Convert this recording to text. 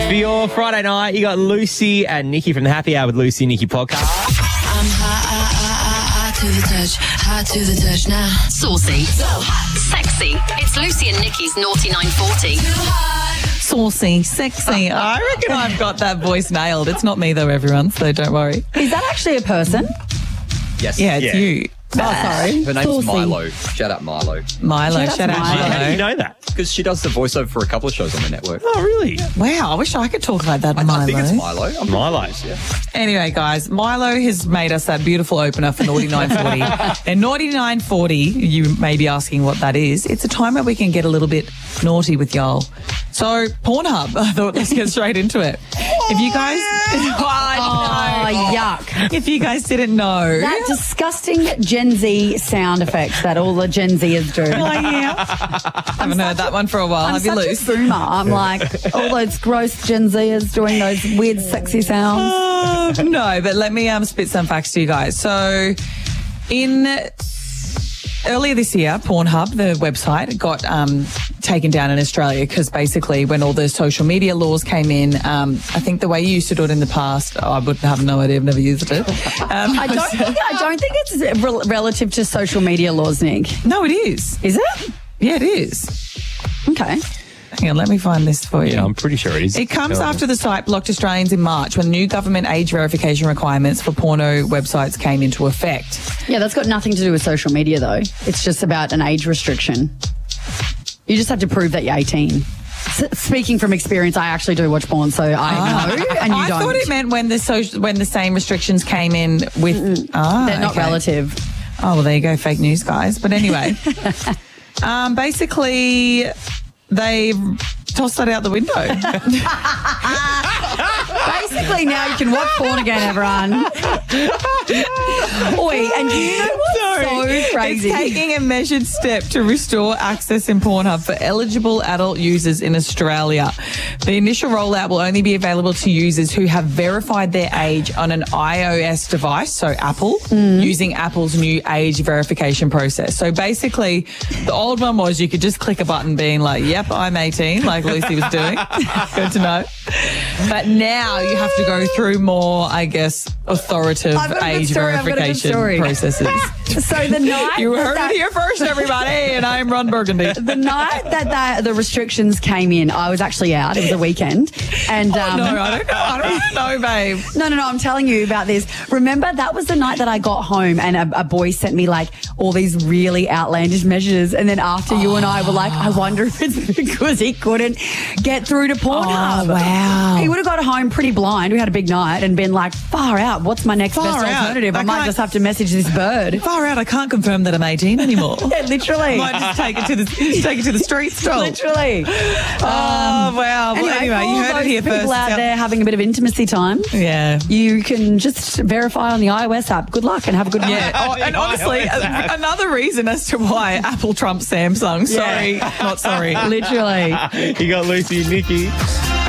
For your Friday night, you got Lucy and Nikki from the Happy Hour with Lucy and Nikki podcast. I'm hot to the touch, hot to the touch now. Saucy. So hot. Sexy. It's Lucy and Nikki's Naughty 940. Saucy, sexy. I reckon I've got that voice nailed. It's not me though, everyone, so don't worry. Is that actually a person? Yes. Yeah, it's you. Oh, sorry. Her name's Saucy. Milo. Shout out Milo. Milo, shout out Milo. How do you Milo. know that? Because she does the voiceover for a couple of shows on the network. Oh, really? Wow, I wish I could talk like that, Milo. I think it's Milo. I'm pretty Milo. close, yeah. Anyway, guys, Milo has made us that beautiful opener for Naughty 940. And Naughty 940, you may be asking what that is. It's a time where we can get a little bit naughty with y'all. So, Pornhub, I thought let's get straight into it. If you guys... Oh, yuck. If you guys didn't know... That disgusting Gen Z sound effect that all the Gen Zers do. Oh, yeah. Haven't heard that one for a while. I'm Have you, such Luce? a boomer. I'm like, all those gross Gen Zers doing those weird, sexy sounds. No, but let me spit some facts to you guys. So, earlier this year, Pornhub, the website, got taken down in Australia because basically when all the social media laws came in, I think the way you used to do it in the past, I would have no idea, I've never used it. I don't think it's relative to social media laws, Nick. No, it is. Is it? Yeah, it is. Okay. Hang on, let me find this for you. Yeah, I'm pretty sure it is. It comes after the site blocked Australians in March when new government age verification requirements for porno websites came into effect. Yeah, that's got nothing to do with social media, though. It's just about an age restriction. You just have to prove that you're 18. Speaking from experience, I actually do watch porn, so I know, and you I don't. thought it meant when the same restrictions came in with... They're not okay. relative. Oh, well, there you go, fake news, guys. But anyway, basically, they tossed that out the window. Basically, now you can watch porn again, everyone. Oi, and you know what's so crazy? It's taking a measured step to restore access in Pornhub for eligible adult users in Australia. The initial rollout will only be available to users who have verified their age on an iOS device, so Apple, using Apple's new age verification process. So basically, the old one was you could just click a button being like, yep, I'm 18, like Lucy was doing. Good to know. But now you have to go through more, I guess, authoritative age verification processes. So the night You heard it here first, everybody, and I'm Ron Burgundy. the night that the restrictions came in, I was actually out. It was a weekend, and No, I don't know, babe. No, I'm telling you about this. Remember, that was the night that I got home and a boy sent me like all these really outlandish measures. And then after you and I were like, I wonder if it's because he couldn't get through to Pornhub. Oh, wow. He would have got home pretty blind. We had a big night and been like, far out. What's my next best alternative? I might just have to message this bird. Far out, I can't confirm that I'm 18 anymore. Yeah, literally. Might just take it to the streets, Joel. Literally. Oh, wow. Well, anyway, you heard it here people first. out there having a bit of intimacy time. Yeah. You can just verify on the iOS app. Good luck and have a good night. Yeah, and honestly, another reason as to why Apple trumps Samsung. Sorry, not sorry. Literally. You got Lucy and Nikki.